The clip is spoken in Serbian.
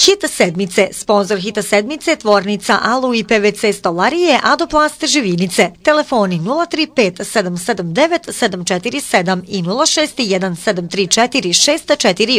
Hit sedmice. Sponzor Hita sedmice tvornica Alu i PVC stolarije Adoplast Živinice. Telefoni 035 779 747 i 061 734 648.